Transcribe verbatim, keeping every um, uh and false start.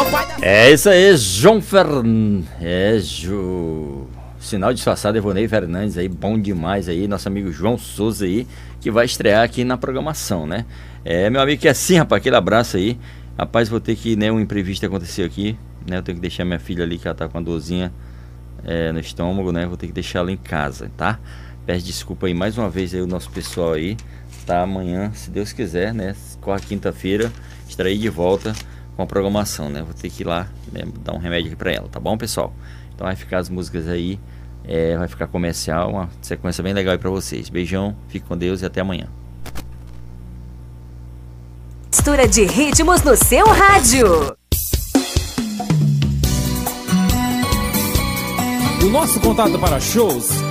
É isso aí, João Fernandes. É, Ju... Sinal disfarçado, Evonei Fernandes aí, bom demais aí, nosso amigo João Souza aí, que vai estrear aqui na programação, né? É, meu amigo, que é assim, rapaz, aquele abraço aí. Rapaz, vou ter que, né, um imprevisto aconteceu aqui, né? Eu tenho que deixar minha filha ali, que ela tá com a dorzinha é, no estômago, né? Vou ter que deixar ela em casa, tá? Peço desculpa aí mais uma vez aí o nosso pessoal aí, tá? Amanhã, se Deus quiser, né? Corre quinta-feira, estarei de volta com a programação, né? Vou ter que ir lá, né, dar um remédio aqui pra ela, tá bom, pessoal? Então vai ficar as músicas aí, é, vai ficar comercial, uma sequência bem legal aí pra vocês. Beijão, fique com Deus e até amanhã. Mistura de ritmos no seu rádio. O nosso contato para shows